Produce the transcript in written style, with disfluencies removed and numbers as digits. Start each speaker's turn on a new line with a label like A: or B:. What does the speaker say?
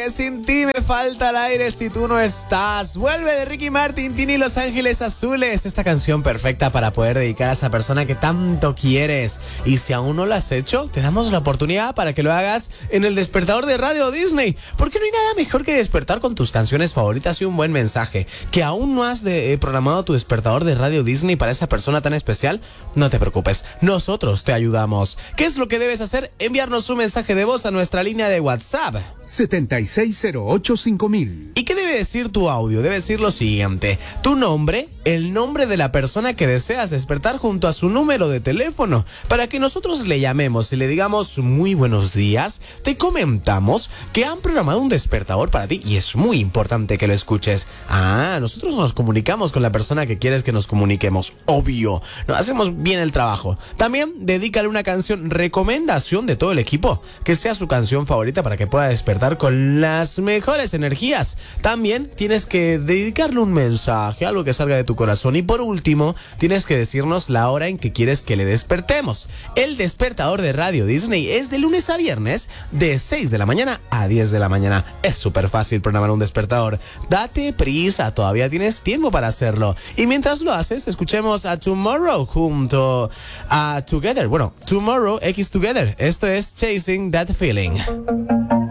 A: aire, sin ti me falta el aire si tú no estás. Vuelve de Ricky Martin, Tini Los Ángeles Azules. Esta canción perfecta para poder dedicar a esa persona que tanto quieres. Y si aún no lo has hecho, te damos la oportunidad para que lo hagas en el despertador de Radio Disney. Porque no hay nada mejor que despertar con tus canciones favoritas y un buen mensaje. Que aún no has programado tu despertador de Radio Disney para esa persona tan especial, no te preocupes, nosotros te ayudamos. ¿Qué es lo que debes hacer? Enviarnos un mensaje de voz a nuestra línea de WhatsApp
B: 76085000.
A: ¿Y qué debe decir tu audio? Debe decir lo siguiente: tu nombre, el nombre de la persona que deseas despertar junto a su número de teléfono, para que nosotros le llamemos y le digamos muy buenos días. Te comentamos que han programado un despertador para ti y es muy importante que lo escuches. Nosotros nos comunicamos con la persona que quieres que nos comuniquemos, obvio, nos hacemos bien el trabajo. También dedícale una canción, recomendación de todo el equipo, que sea su canción favorita para que pueda despertar con las mejores energías. También tienes que dedicarle un mensaje, algo que salga de tu corazón. Y por último, tienes que decirnos la hora en que quieres que le despertemos. El despertador de Radio Disney es de lunes a viernes, de 6 de la mañana a 10 de la mañana. Es súper fácil programar un despertador. Date prisa, todavía tienes tiempo para hacerlo. Y mientras lo haces, escuchemos a Tomorrow junto a Together. Bueno, Tomorrow X Together. Esto es Chasing That Feeling.